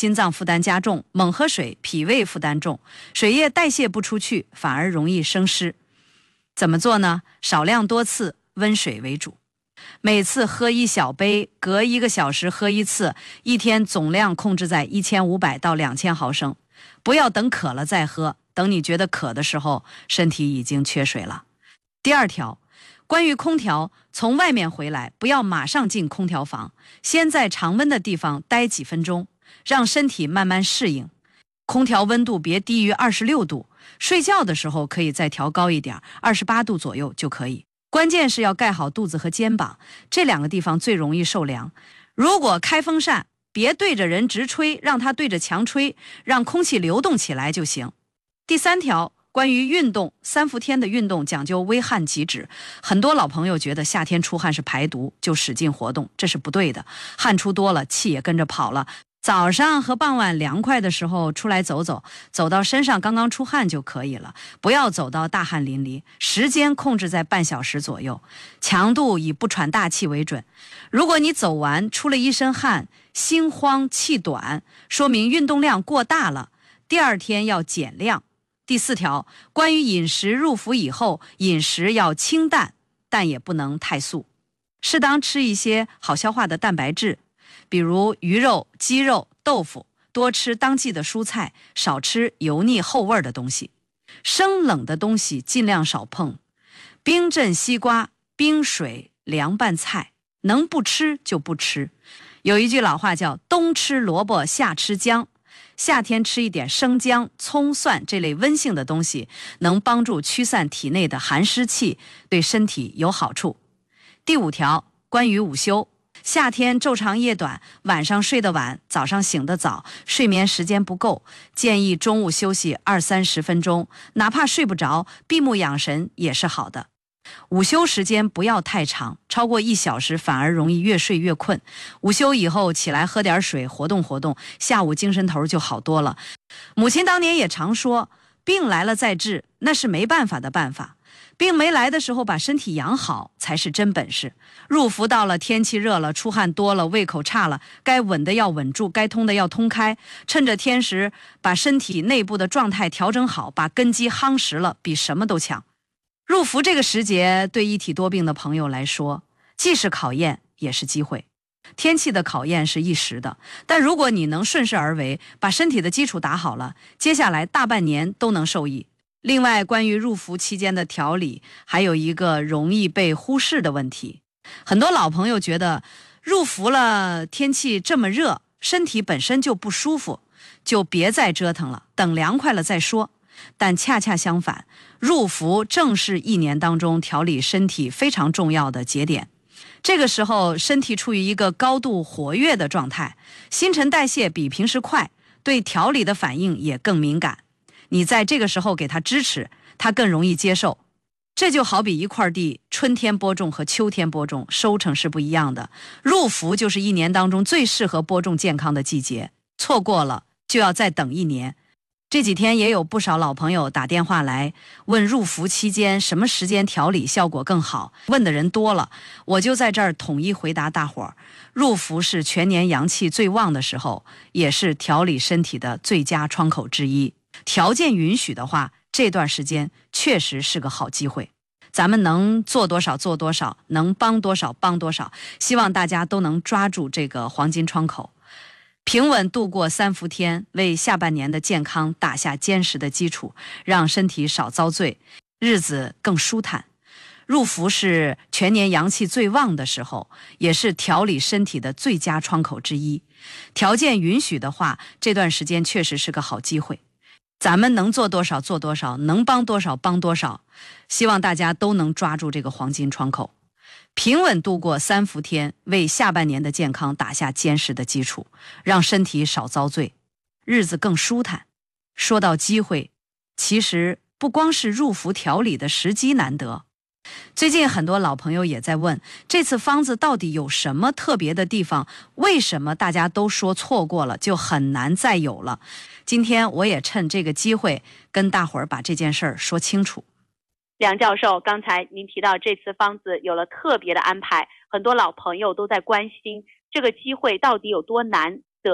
心脏负担加重，猛喝水脾胃负担重，水液代谢不出去，反而容易生湿。怎么做呢？少量多次，温水为主。每次喝1小杯，隔1个小时喝1次，一天总量控制在1500到2000毫升。不要等渴了再喝，等你觉得渴的时候，身体已经缺水了。第二条，关于空调，从外面回来不要马上进空调房，先在常温的地方待几分钟，让身体慢慢适应。空调温度别低于26度，睡觉的时候可以再调高一点，28度左右就可以。关键是要盖好肚子和肩膀，这2个地方最容易受凉。如果开风扇，别对着人直吹，让它对着墙吹，让空气流动起来就行。第3条，关于运动，3伏天的运动讲究微汗即止。很多老朋友觉得夏天出汗是排毒，就使劲活动，这是不对的。汗出多了，气也跟着跑了。早上和傍晚凉快的时候出来走走，走到身上刚刚出汗就可以了，不要走到大汗淋漓，时间控制在半小时左右，强度以不喘大气为准。如果你走完出了一身汗，心慌气短，说明运动量过大了，第2天要减量。第4条，关于饮食，入伏以后饮食要清淡，但也不能太素，适当吃一些好消化的蛋白质，比如鱼肉、鸡肉、豆腐，多吃当季的蔬菜，少吃油腻厚味的东西。生冷的东西尽量少碰，冰镇西瓜、冰水、凉拌菜，能不吃就不吃。有一句老话叫冬吃萝卜夏吃姜，夏天吃一点生姜、葱、蒜这类温性的东西，能帮助驱散体内的寒湿气，对身体有好处。第5条，关于午休，夏天昼长夜短，晚上睡得晚，早上醒得早，睡眠时间不够，建议中午休息20-30分钟，哪怕睡不着，闭目养神也是好的。午休时间不要太长，超过1小时反而容易越睡越困。午休以后起来喝点水，活动活动，下午精神头就好多了。母亲当年也常说，病来了再治，那是没办法的办法。病没来的时候把身体养好才是真本事。入伏到了，天气热了，出汗多了，胃口差了，该稳的要稳住，该通的要通开，趁着天时把身体内部的状态调整好，把根基夯实了，比什么都强。入伏这个时节，对一体多病的朋友来说，既是考验也是机会。天气的考验是一时的，但如果你能顺势而为，把身体的基础打好了，接下来大半年都能受益。另外，关于入伏期间的调理，还有一个容易被忽视的问题。很多老朋友觉得入伏了，天气这么热，身体本身就不舒服，就别再折腾了，等凉快了再说。但恰恰相反，入伏正是1年当中调理身体非常重要的节点。这个时候身体处于一个高度活跃的状态，新陈代谢比平时快，对调理的反应也更敏感。你在这个时候给它支持，它更容易接受。这就好比一块地，春天播种和秋天播种收成是不一样的。入伏就是1年当中最适合播种健康的季节，错过了就要再等1年。这几天也有不少老朋友打电话来问入伏期间什么时间调理效果更好，问的人多了，我就在这儿统一回答大伙儿：入伏是全年阳气最旺的时候，也是调理身体的最佳窗口之一。条件允许的话，这段时间确实是个好机会。咱们能做多少做多少，能帮多少帮多少，希望大家都能抓住这个黄金窗口，平稳度过3伏天，为下半年的健康打下坚实的基础，让身体少遭罪，日子更舒坦。入伏是全年阳气最旺的时候，也是调理身体的最佳窗口之一。条件允许的话，这段时间确实是个好机会。咱们能做多少做多少，能帮多少帮多少，希望大家都能抓住这个黄金窗口，平稳度过3伏天，为下半年的健康打下坚实的基础，让身体少遭罪，日子更舒坦。说到机会，其实不光是入伏调理的时机难得，最近很多老朋友也在问，这次方子到底有什么特别的地方？为什么大家都说错过了就很难再有了？今天我也趁这个机会跟大伙儿把这件事儿说清楚。 梁教授，刚才您提到这次方子有了特别的安排，很多老朋友都在关心这个机会到底有多难得。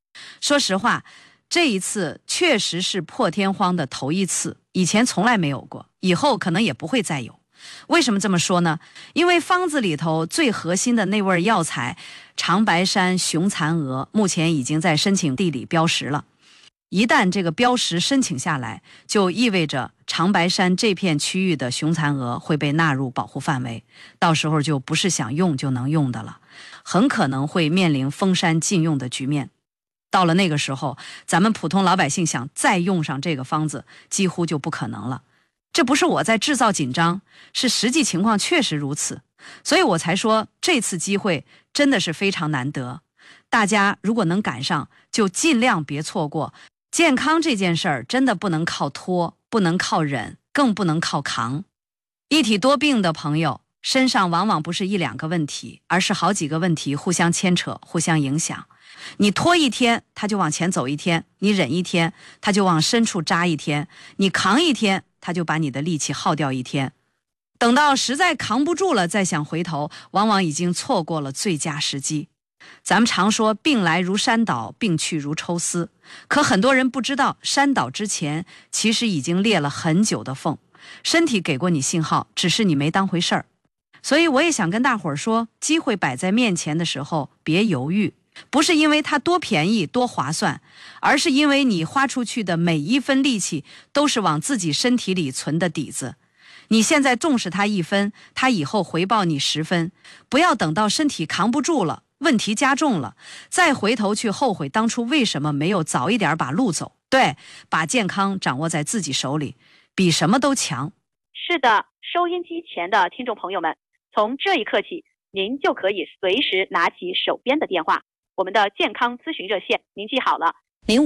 说实话，这一次确实是破天荒的头一次，以前从来没有过，以后可能也不会再有。为什么这么说呢？因为方子里头最核心的那味药材长白山雄蚕蛾，目前已经在申请地里标识了。一旦这个标识申请下来，就意味着长白山这片区域的雄蚕蛾会被纳入保护范围，到时候就不是想用就能用的了，很可能会面临封山禁用的局面。到了那个时候，咱们普通老百姓想再用上这个方子，几乎就不可能了。这不是我在制造紧张，是实际情况确实如此，所以我才说这次机会真的是非常难得。大家如果能赶上，就尽量别错过。健康这件事儿真的不能靠拖，不能靠忍，更不能靠扛。一体多病的朋友身上往往不是一两个问题，而是好几个问题互相牵扯，互相影响。你拖一天，他就往前走一天；你忍一天，他就往深处扎一天；你扛一天，他就把你的力气耗掉一天。等到实在扛不住了，再想回头，往往已经错过了最佳时机。咱们常说病来如山倒，病去如抽丝，可很多人不知道，山倒之前其实已经裂了很久的缝，身体给过你信号，只是你没当回事儿。所以我也想跟大伙儿说，机会摆在面前的时候别犹豫，不是因为它多便宜多划算，而是因为你花出去的每一分力气都是往自己身体里存的底子。你现在重视它1分，它以后回报你10分，不要等到身体扛不住了，问题加重了，再回头去后悔当初为什么没有早一点把路走。对，把健康掌握在自己手里，比什么都强。 是的，收音机前的听众朋友们，从这一刻起，您就可以随时拿起手边的电话，我们的健康咨询热线，您记好了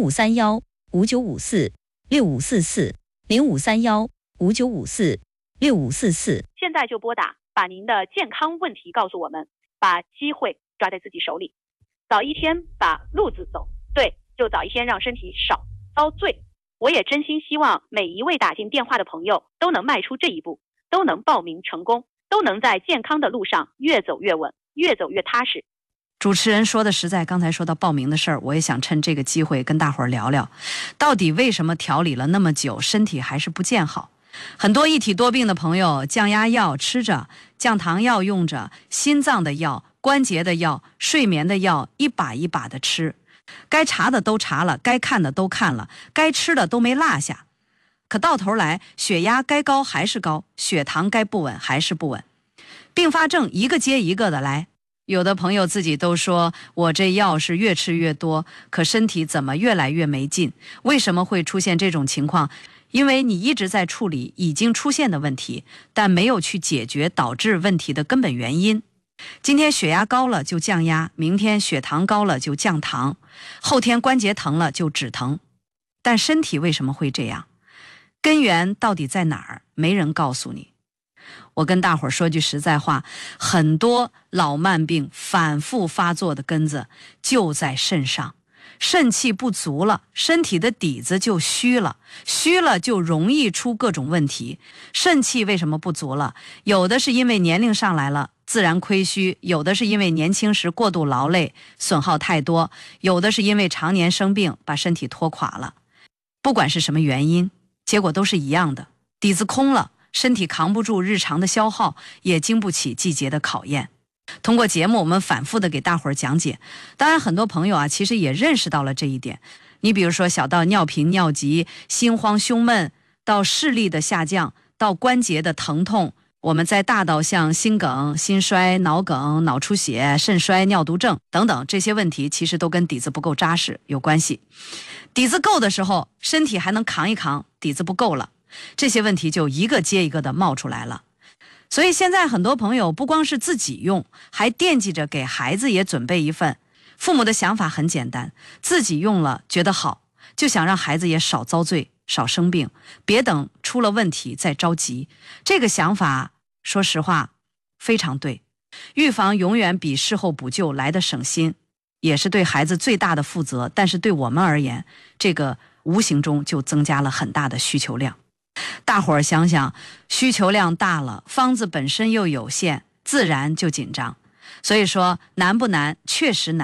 0531-5954-6544，0531-5954-6544。 现在就拨打，把您的健康问题告诉我们，把机会抓在自己手里，早一天把路子走对，就早一天让身体少遭罪。我也真心希望每一位打进电话的朋友都能迈出这一步，都能报名成功，都能在健康的路上越走越稳，越走越踏实。 主持人说的实在，刚才说到报名的事儿，我也想趁这个机会跟大伙儿聊聊，到底为什么调理了那么久，身体还是不见好。很多一体多病的朋友，降压药吃着，降糖药用着，心脏的药、关节的药、睡眠的药，一把一把的吃，该查的都查了，该看的都看了，该吃的都没落下。可到头来，血压该高还是高，血糖该不稳还是不稳，并发症一个接一个的来。有的朋友自己都说，我这药是越吃越多，可身体怎么越来越没劲？为什么会出现这种情况？因为你一直在处理已经出现的问题，但没有去解决导致问题的根本原因。今天血压高了就降压，明天血糖高了就降糖，后天关节疼了就止疼。但身体为什么会这样？根源到底在哪儿？没人告诉你。我跟大伙儿说句实在话，很多老慢病反复发作的根子就在肾上。肾气不足了，身体的底子就虚了，虚了就容易出各种问题。肾气为什么不足了？有的是因为年龄上来了，自然亏虚；有的是因为年轻时过度劳累，损耗太多；有的是因为常年生病，把身体拖垮了。不管是什么原因，结果都是一样的，底子空了，身体扛不住日常的消耗，也经不起季节的考验。通过节目，我们反复的给大伙儿讲解。当然很多朋友其实也认识到了这一点。你比如说小到尿频尿急、心慌胸闷，到视力的下降，到关节的疼痛，我们再大到像心梗、心衰、脑梗、脑出血、肾衰、尿毒症等等，这些问题其实都跟底子不够扎实有关系。底子够的时候，身体还能扛一扛；底子不够了，这些问题就一个接一个的冒出来了。所以现在很多朋友不光是自己用，还惦记着给孩子也准备一份。父母的想法很简单，自己用了觉得好，就想让孩子也少遭罪，少生病，别等出了问题再着急。这个想法说实话非常对，预防永远比事后补救来得省心，也是对孩子最大的负责。但是对我们而言，这个无形中就增加了很大的需求量。大伙儿想想，需求量大了，方子本身又有限，自然就紧张。所以说难不难？确实难。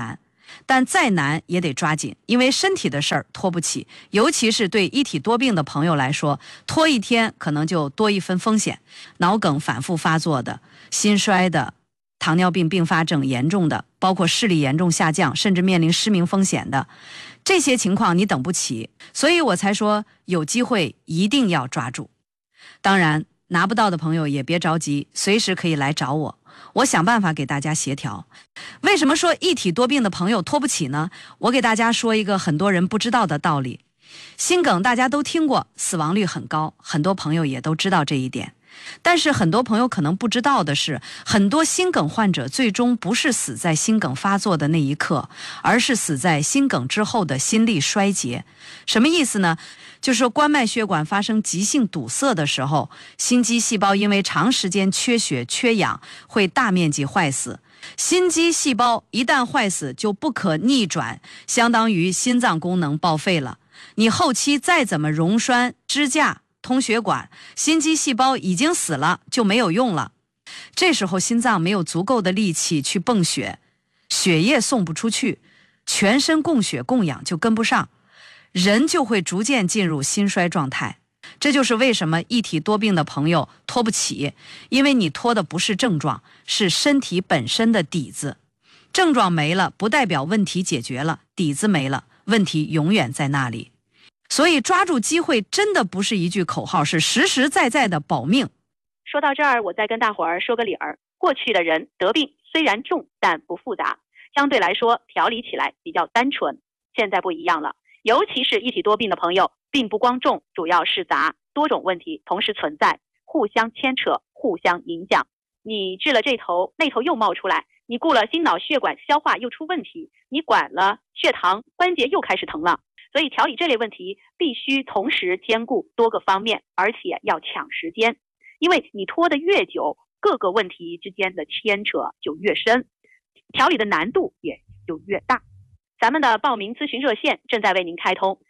但再难也得抓紧，因为身体的事儿拖不起，尤其是对一体多病的朋友来说，拖一天可能就多一分风险。脑梗反复发作的、心衰的、糖尿病并发症严重的，包括视力严重下降，甚至面临失明风险的，这些情况你等不起，所以我才说有机会一定要抓住。当然，拿不到的朋友也别着急，随时可以来找我，我想办法给大家协调。为什么说一体多病的朋友拖不起呢？我给大家说一个很多人不知道的道理。心梗大家都听过，死亡率很高，很多朋友也都知道这一点。但是很多朋友可能不知道的是，很多心梗患者最终不是死在心梗发作的那一刻，而是死在心梗之后的心力衰竭。什么意思呢？就是说冠脉血管发生急性堵塞的时候，心肌细胞因为长时间缺血缺氧，会大面积坏死。心肌细胞一旦坏死，就不可逆转，相当于心脏功能报废了。你后期再怎么溶栓、支架、通血管，心肌细胞已经死了，就没有用了。这时候心脏没有足够的力气去泵血，血液送不出去，全身供血供氧就跟不上，人就会逐渐进入心衰状态。这就是为什么一体多病的朋友拖不起，因为你拖的不是症状，是身体本身的底子。症状没了，不代表问题解决了，底子没了，问题永远在那里。所以抓住机会真的不是一句口号，是实实在在的保命。 说到这儿，我再跟大伙儿说个理儿。过去的人得病虽然重，但不复杂，相对来说调理起来比较单纯。现在不一样了，尤其是一体多病的朋友，病不光重，主要是杂，多种问题同时存在，互相牵扯，互相影响。你治了这头，那头又冒出来，你顾了心脑血管消化又出问题，你管了血糖关节又开始疼了。所以调理这类问题必须同时兼顾多个方面，而且要抢时间，因为你拖得越久，各个问题之间的牵扯就越深，调理的难度也就越大。咱们的报名咨询热线正在为您开通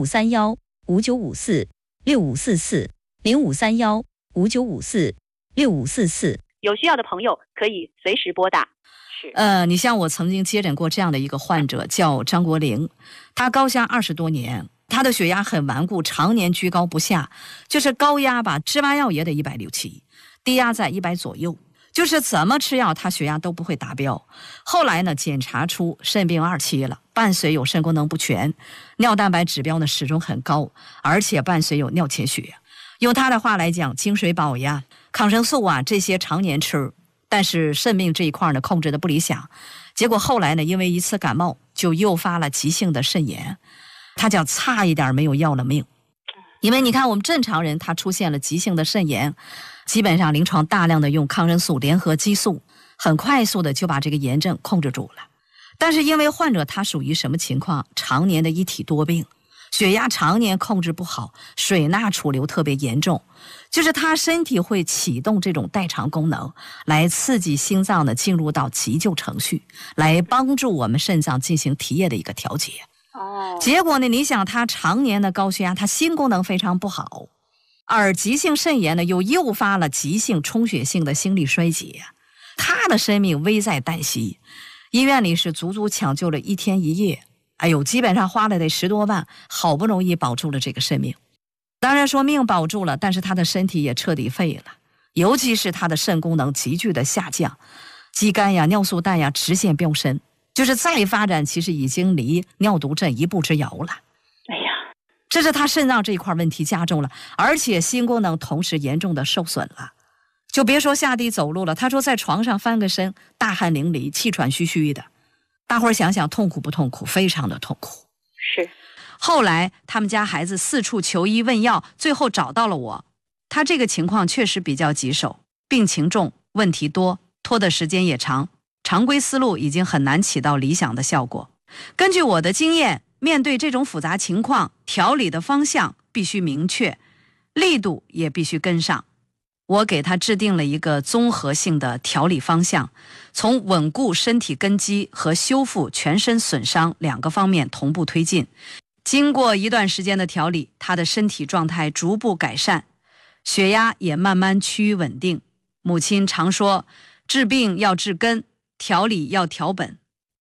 0531-5954-6544，0531-5954-6544， 有需要的朋友可以随时拨打。 你像我曾经接诊过这样的一个患者，叫张国玲，他高压20多年，他的血压很顽固，常年居高不下，就是高压吧，吃完药也得160、7，低压在100左右，就是怎么吃药他血压都不会达标。后来呢，检查出肾病2期了，伴随有肾功能不全，尿蛋白指标呢始终很高，而且伴随有尿潜血。用他的话来讲，金水宝呀、抗生素啊这些常年吃，但是肾病这一块呢控制的不理想，结果后来呢因为一次感冒就诱发了急性的肾炎，他叫差一点没有要了命。因为你看我们正常人他出现了急性的肾炎，基本上临床大量的用抗生素联合激素，很快速的就把这个炎症控制住了。但是因为患者他属于什么情况，常年的一体多病，血压常年控制不好，水钠储留特别严重，就是他身体会启动这种代偿功能，来刺激心脏呢进入到急救程序，来帮助我们肾脏进行体液的一个调节。结果呢，你想他常年的高血压，他心功能非常不好，而急性肾炎呢又诱发了急性充血性的心力衰竭，他的生命危在旦夕。医院里是足足抢救了1天1夜，哎呦，基本上花了得10多万，好不容易保住了这个生命。当然说命保住了，但是他的身体也彻底废了，尤其是他的肾功能急剧的下降，肌酐呀、尿素氮呀直线飙升，就是再发展其实已经离尿毒症一步之遥了。 哎呀， 这是他肾脏这一块问题加重了，而且心功能同时严重的受损了。就别说下地走路了，他说在床上翻个身，大汗淋漓，气喘吁吁的。大伙儿想想痛苦不痛苦？非常的痛苦。 是。 后来他们家孩子四处求医问药，最后找到了我。他这个情况确实比较棘手，病情重，问题多，拖的时间也长，常规思路已经很难起到理想的效果。根据我的经验，面对这种复杂情况，调理的方向必须明确，力度也必须跟上。我给他制定了一个综合性的调理方向，从稳固身体根基和修复全身损伤2个方面同步推进。经过一段时间的调理，他的身体状态逐步改善，血压也慢慢趋于稳定。母亲常说，治病要治根，调理要调本。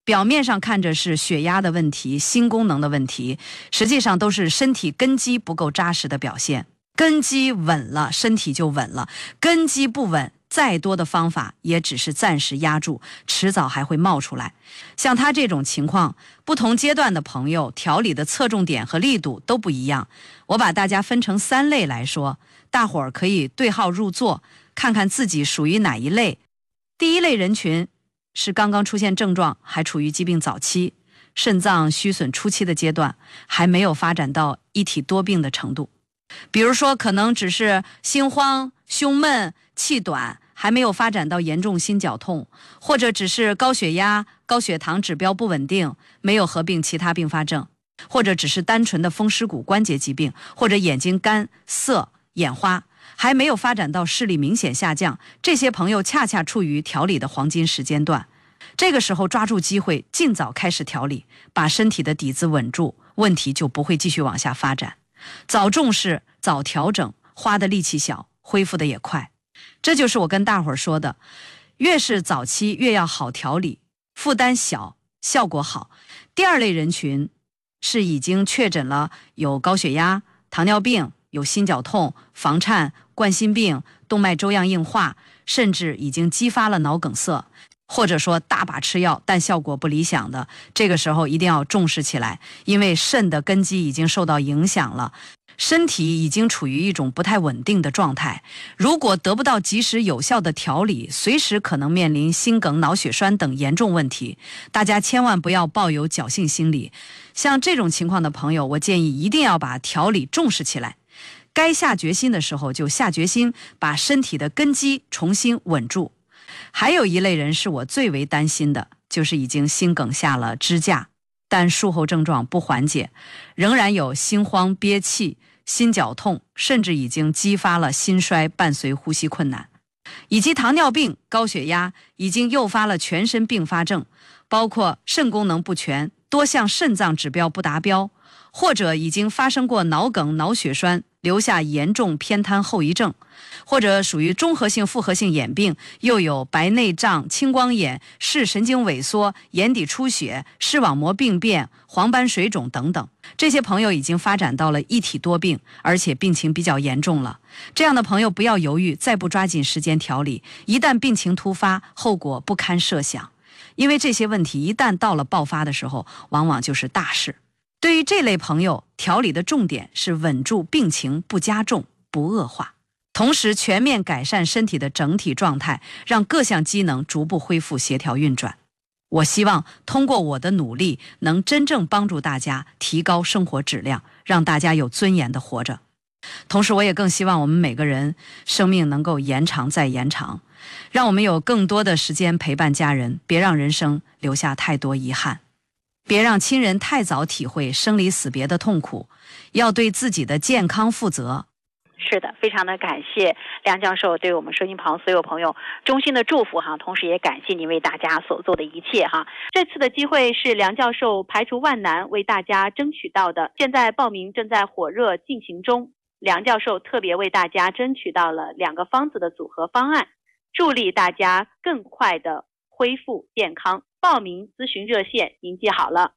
表面上看着是血压的问题、心功能的问题，实际上都是身体根基不够扎实的表现。根基稳了，身体就稳了；根基不稳，再多的方法也只是暂时压住，迟早还会冒出来。像他这种情况，不同阶段的朋友调理的侧重点和力度都不一样。我把大家分成3类来说，大伙儿可以对号入座，看看自己属于哪一类。第一类人群是刚刚出现症状，还处于疾病早期，肾脏虚损初期的阶段，还没有发展到一体多病的程度。比如说，可能只是心慌、胸闷、气短，还没有发展到严重心绞痛，或者只是高血压、高血糖指标不稳定，没有合并其他并发症，或者只是单纯的风湿骨关节疾病，或者眼睛干涩、眼花，还没有发展到视力明显下降。这些朋友恰恰处于调理的黄金时间段，这个时候抓住机会，尽早开始调理，把身体的底子稳住，问题就不会继续往下发展。早重视，早调整，花的力气小，恢复的也快。这就是我跟大伙儿说的，越是早期越要好调理，负担小，效果好。第二类人群是已经确诊了有高血压、糖尿病，有心绞痛、房颤、冠心病、动脉粥样硬化，甚至已经激发了脑梗塞，或者说大把吃药但效果不理想的，这个时候一定要重视起来，因为肾的根基已经受到影响了，身体已经处于一种不太稳定的状态。如果得不到及时有效的调理，随时可能面临心梗、脑血栓等严重问题。大家千万不要抱有侥幸心理，像这种情况的朋友，我建议一定要把调理重视起来，该下决心的时候就下决心，把身体的根基重新稳住。还有一类人是我最为担心的，就是已经心梗下了支架，但术后症状不缓解，仍然有心慌憋气、心绞痛，甚至已经激发了心衰，伴随呼吸困难，以及糖尿病、高血压已经诱发了全身并发症，包括肾功能不全、多项肾脏指标不达标，或者已经发生过脑梗、脑血栓，留下严重偏瘫后遗症，或者属于综合性复合性眼病，又有白内障、青光眼、视神经萎缩、眼底出血、视网膜病变、黄斑水肿等等。这些朋友已经发展到了一体多病，而且病情比较严重了。这样的朋友不要犹豫，再不抓紧时间调理，一旦病情突发，后果不堪设想。因为这些问题一旦到了爆发的时候，往往就是大事。对于这类朋友，调理的重点是稳住病情，不加重、不恶化，同时全面改善身体的整体状态，让各项机能逐步恢复协调运转。我希望通过我的努力，能真正帮助大家提高生活质量，让大家有尊严地活着。同时，我也更希望我们每个人生命能够延长再延长，让我们有更多的时间陪伴家人，别让人生留下太多遗憾。别让亲人太早体会生离死别的痛苦，要对自己的健康负责。 是的，非常的感谢梁教授对我们收音旁所有朋友衷心的祝福哈，同时也感谢您为大家所做的一切哈。这次的机会是梁教授排除万难为大家争取到的，现在报名正在火热进行中。梁教授特别为大家争取到了2个方子的组合方案，助力大家更快的恢复健康。报名咨询热线您记好了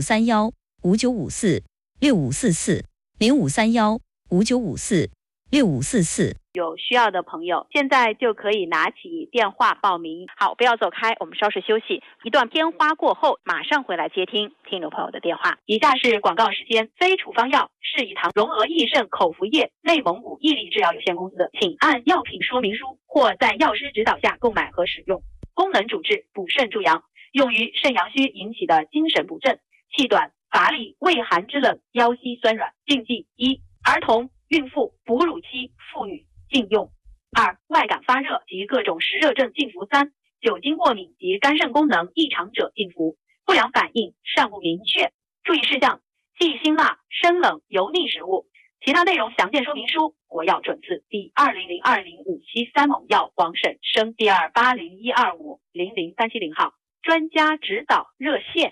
0531-5954-6544，0531-5954-6544。 有需要的朋友现在就可以拿起电话报名。好，不要走开，我们稍事休息，一段片花过后马上回来接听听众朋友的电话。以下是广告时间，非处方药是以堂融合益肾口服液内蒙古毅力制药有限公司，请按药品说明书或在药师指导下购买和使用。功能主治补肾助阳，用于肾阳虚引起的精神不振、气短、乏力、畏寒肢冷、腰膝酸软。禁忌：1、儿童、孕妇、哺乳期妇女禁用。2、外感发热及各种实热症禁服。3、酒精过敏及肝肾功能异常者禁服。不良反应尚不明确。注意事项：忌辛辣、生冷、油腻食物。其他内容详见说明书。国药准字第2002573某药，王审生第280125000370号。专家指导热线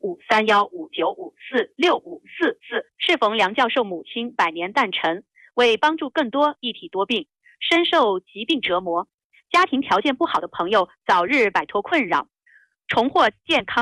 053159546544。适逢梁教授母亲100年诞辰，为帮助更多一体多病、深受疾病折磨、家庭条件不好的朋友早日摆脱困扰，重获健康，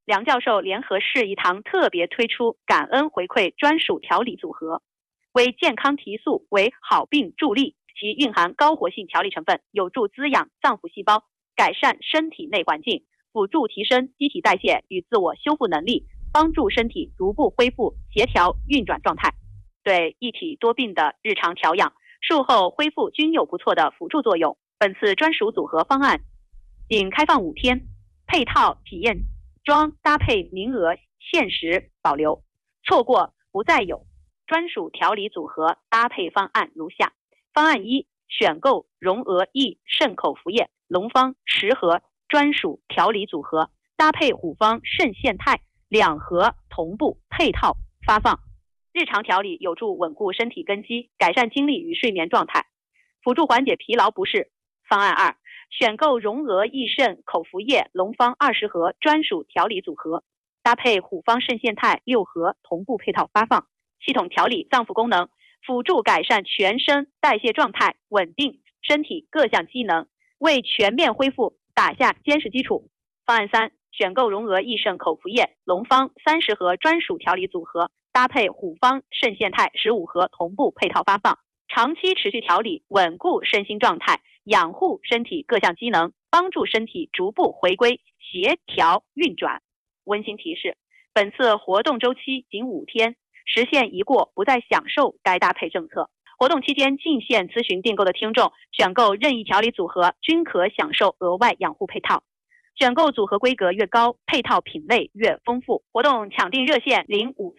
梁教授联合市一堂特别推出感恩回馈专属调理组合，为健康提速，为好病助力，其蕴含高活性调理成分，有助滋养脏腑细胞，改善身体内环境，辅助提升机体代谢与自我修复能力，帮助身体逐步恢复协调运转状态，对一体多病的日常调养、术后恢复均有不错的辅助作用。本次专属组合方案仅开放5天，配套体验装搭配名额限时保留，错过不再有。专属调理组合搭配方案如下：方案1，选购荣额益肾口服液龙方10盒专属调理组合，搭配虎方肾腺肽2盒同步配套发放，日常调理有助稳固身体根基，改善精力与睡眠状态，辅助缓解疲劳不适。方案2，选购荣额益肾口服液龙方20盒专属调理组合，搭配虎方肾腺肽6盒同步配套发放，系统调理脏腑功能，辅助改善全身代谢状态，稳定身体各项机能，为全面恢复打下坚实基础。方案3，选购荣额益肾口服液龙方30盒专属调理组合，搭配虎方肾腺肽15盒同步配套发放，长期持续调理，稳固身心状态，养护身体各项机能，帮助身体逐步回归协调运转。温馨提示：本次活动周期仅5天，时限一过不再享受该搭配政策。活动期间进线咨询订购的听众，选购任意调理组合均可享受额外养护配套。选购组合规格越高，配套品类越丰富。活动抢订热线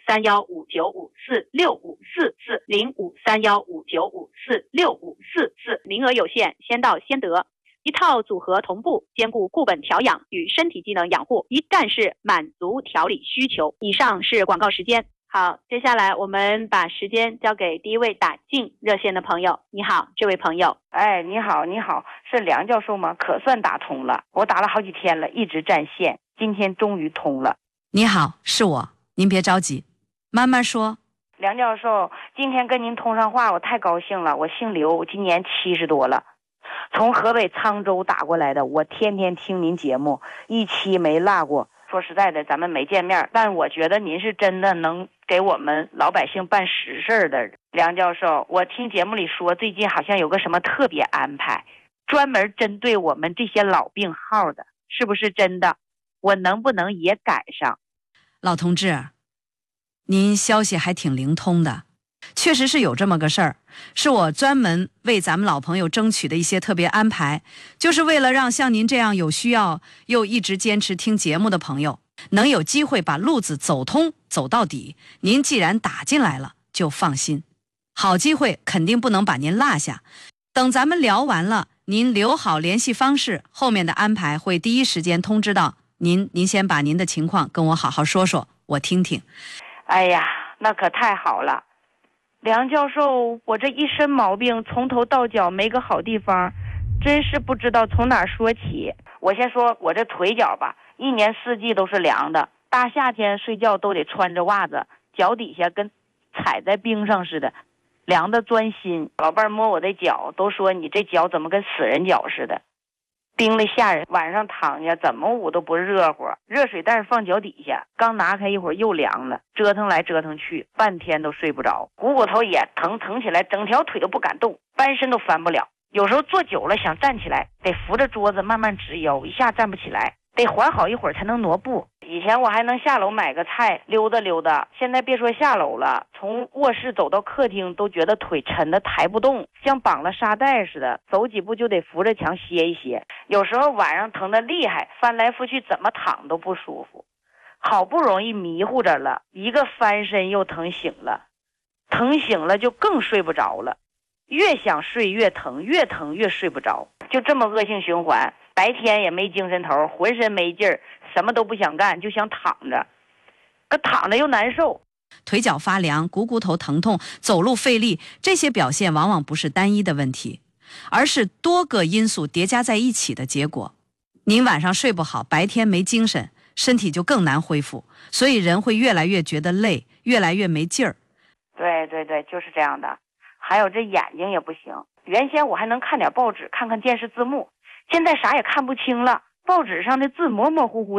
05315954454053153159546544，名额有限，先到先得。一套组合同步兼顾固本调养与身体机能养护，一站式满足调理需求。以上是广告时间。好，接下来我们把时间交给第一位打进热线的朋友。你好，这位朋友。 哎，你好，是梁教授吗？可算打通了，我打了好几天了，一直占线，今天终于通了。 你好，是我，您别着急，慢慢说。 梁教授，今天跟您通上话，我太高兴了。我姓刘，今年70多了，从河北沧州打过来的，我天天听您节目，一期没落过。说实在的，咱们没见面，但我觉得您是真的能给我们老百姓办实事的。梁教授，我听节目里说最近好像有个什么特别安排，专门针对我们这些老病号的，是不是真的？我能不能也赶上？ 老同志，您消息还挺灵通的，确实是有这么个事儿，是我专门为咱们老朋友争取的一些特别安排，就是为了让像您这样有需要又一直坚持听节目的朋友能有机会把路子走通走到底。您既然打进来了，就放心，好机会肯定不能把您落下。等咱们聊完了，您留好联系方式，后面的安排会第一时间通知到您。您先把您的情况跟我好好说说，我听听。 哎呀，那可太好了。梁教授，我这一身毛病从头到脚没个好地方，真是不知道从哪说起。我先说我这腿脚吧，一年四季都是凉的，大夏天睡觉都得穿着袜子，脚底下跟踩在冰上似的，凉的钻心。老伴摸我的脚都说你这脚怎么跟死人脚似的，冰的吓人。晚上躺下怎么捂都不热乎，热水袋放脚底下，刚拿开一会儿又凉了，折腾来折腾去，半天都睡不着，骨头也疼起来，整条腿都不敢动，翻身都翻不了。有时候坐久了想站起来，得扶着桌子慢慢直腰，一下站不起来，得缓好一会儿才能挪步。以前我还能下楼买个菜溜达溜达，现在别说下楼了，从卧室走到客厅都觉得腿沉的抬不动，像绑了沙袋似的，走几步就得扶着墙歇一歇。有时候晚上疼得厉害，翻来覆去怎么躺都不舒服，好不容易迷糊着了，一个翻身又疼醒了，疼醒了就更睡不着了，越想睡越疼，越疼越睡不着，就这么恶性循环。白天也没精神头，浑身没劲儿，什么都不想干，就想躺着，可躺着又难受， 腿脚发凉，股头疼痛，走路费力，这些表现往往不是单一的问题，而是多个因素叠加在一起的结果。您晚上睡不好，白天没精神，身体就更难恢复，所以人会越来越觉得累，越来越没劲儿。 对，就是这样的。还有这眼睛也不行，原先我还能看点报纸，看看电视字幕，现在啥也看不清了，报纸上的字模模糊糊的，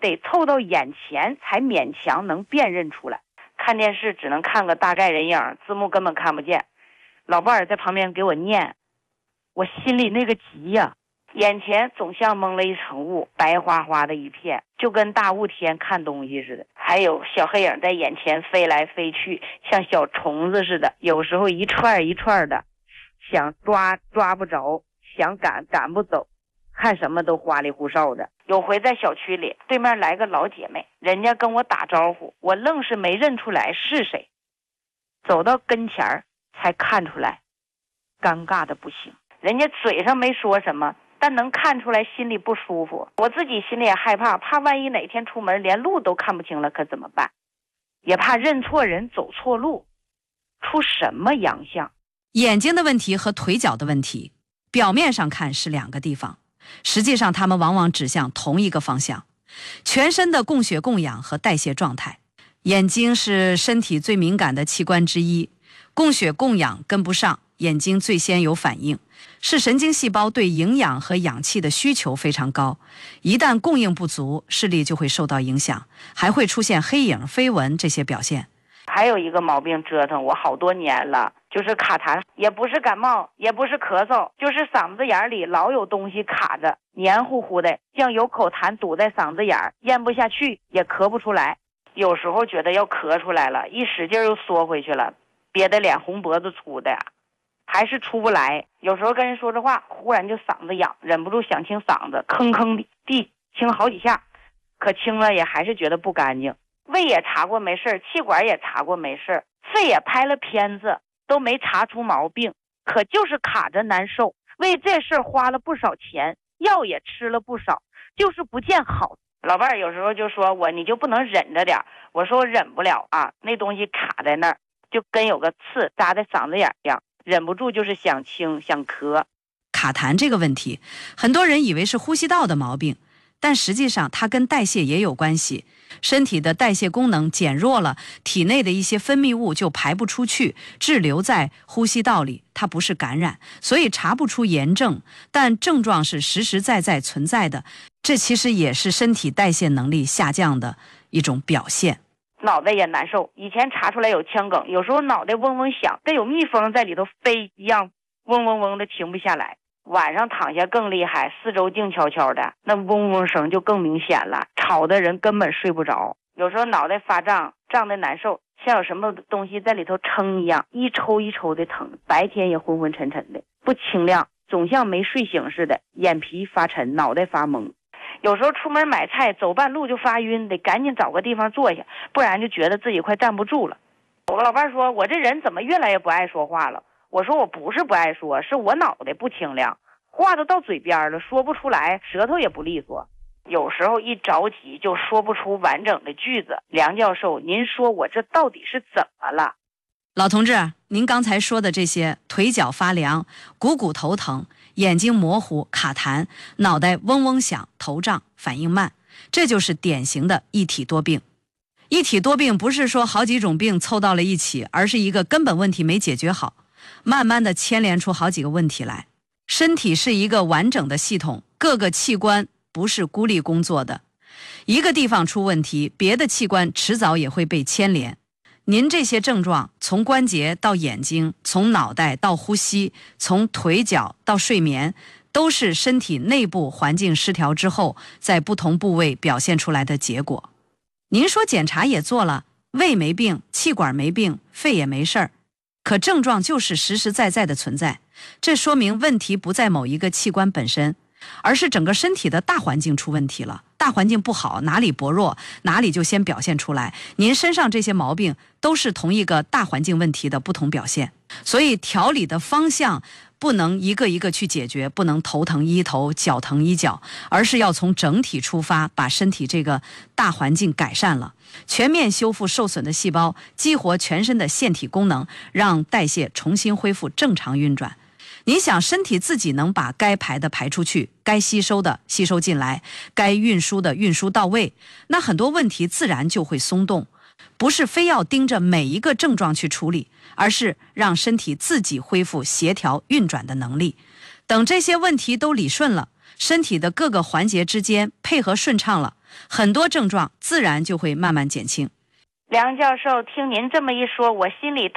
得凑到眼前才勉强能辨认出来。看电视只能看个大概人影，字幕根本看不见。老伴儿在旁边给我念，我心里那个急呀，眼前总像蒙了一层雾，白花花的一片，就跟大雾天看东西似的。还有小黑影在眼前飞来飞去，像小虫子似的，有时候一串一串的，想抓抓不着，想赶赶不走，看什么都花里胡哨的。有回在小区里，对面来个老姐妹，人家跟我打招呼，我愣是没认出来是谁，走到跟前才看出来，尴尬的不行。人家嘴上没说什么，但能看出来心里不舒服。我自己心里也害怕，怕万一哪天出门连路都看不清了可怎么办，也怕认错人走错路，出什么洋相。 眼睛的问题和腿脚的问题，表面上看是两个地方，实际上它们往往指向同一个方向，全身的供血供氧和代谢状态。眼睛是身体最敏感的器官之一，供血供氧跟不上，眼睛最先有反应，是神经细胞对营养和氧气的需求非常高，一旦供应不足，视力就会受到影响，还会出现黑影、飞蚊这些表现。 还有一个毛病折腾我好多年了，就是卡痰，也不是感冒，也不是咳嗽，就是嗓子眼里老有东西卡着，黏糊糊的，像有口痰堵在嗓子眼，咽不下去，也咳不出来。有时候觉得要咳出来了，一使劲又缩回去了，憋得脸红脖子粗的，还是出不来。有时候跟人说着话，忽然就嗓子痒，忍不住想清嗓子，吭吭地清好几下，可清了也还是觉得不干净。胃也查过没事，气管也查过没事，肺也拍了片子，都没查出毛病，可就是卡着难受。为这事花了不少钱，药也吃了不少，就是不见好。老伴儿有时候就说你就不能忍着点，我说我忍不了啊，那东西卡在那儿，就跟有个刺扎在嗓子眼一样，忍不住就是想清想咳。 卡痰这个问题，很多人以为是呼吸道的毛病，但实际上它跟代谢也有关系。身体的代谢功能减弱了，体内的一些分泌物就排不出去，滞留在呼吸道里，它不是感染，所以查不出炎症，但症状是实实在在存在的。这其实也是身体代谢能力下降的一种表现。 脑袋也难受，以前查出来有腔梗，有时候脑袋嗡嗡响，跟有蜜蜂在里头飞一样，嗡嗡嗡的停不下来。晚上躺下更厉害，四周静悄悄的，那嗡嗡声就更明显了，吵的人根本睡不着。有时候脑袋发胀，胀得难受，像有什么东西在里头撑一样，一抽一抽的疼，白天也昏昏沉沉的，不清亮，总像没睡醒似的，眼皮发沉，脑袋发懵。有时候出门买菜，走半路就发晕，得赶紧找个地方坐下，不然就觉得自己快站不住了。我老伴说，我这人怎么越来越不爱说话了？我说我不是不爱说，是我脑袋不清亮，话都到嘴边了，说不出来，舌头也不利索，有时候一着急就说不出完整的句子。梁教授，您说我这到底是怎么了？ 老同志，您刚才说的这些，腿脚发凉，股骨头疼，眼睛模糊，卡痰，脑袋嗡嗡响，头胀，反应慢，这就是典型的一体多病。一体多病不是说好几种病凑到了一起，而是一个根本问题没解决好，慢慢的牵连出好几个问题来。身体是一个完整的系统，各个器官不是孤立工作的，一个地方出问题，别的器官迟早也会被牵连。您这些症状，从关节到眼睛，从脑袋到呼吸，从腿脚到睡眠，都是身体内部环境失调之后，在不同部位表现出来的结果。您说检查也做了，胃没病，气管没病，肺也没事儿，可症状就是实实在在的存在。这说明问题不在某一个器官本身，而是整个身体的大环境出问题了。大环境不好，哪里薄弱，哪里就先表现出来。您身上这些毛病都是同一个大环境问题的不同表现，所以调理的方向不能一个一个去解决，不能头疼医头，脚疼医脚，而是要从整体出发，把身体这个大环境改善了，全面修复受损的细胞，激活全身的腺体功能，让代谢重新恢复正常运转。你想身体自己能把该排的排出去，该吸收的吸收进来，该运输的运输到位，那很多问题自然就会松动。不是非要盯着每一个症状去处理，而是让身体自己恢复协调运转的能力。等这些问题都理顺了，身体的各个环节之间配合顺畅了， 很多症状自然就会慢慢减轻。 梁教授，听您这么一说，我心里